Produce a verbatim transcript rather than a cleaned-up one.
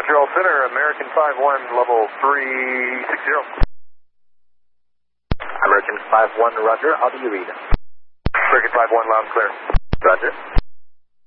Montreal Center, American five one, level three sixty. American five one, roger. How do you read? American five one, loud and clear. Roger.